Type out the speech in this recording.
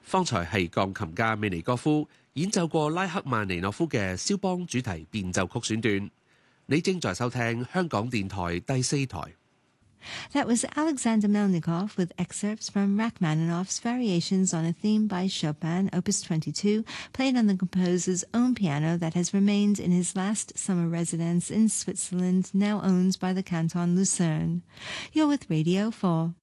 方才係鋼琴家美尼戈夫演奏過拉克曼尼諾夫嘅肖邦主題變奏曲選段。你正在收聽香港電台第四台。 That was Alexander Melnikov with excerpts from Rachmaninoff's Variations on a Theme by Chopin, Opus 22, played on the composer's own piano that has remained in his last summer residence in Switzerland, now owned by the Canton Lucerne. You're with Radio 4.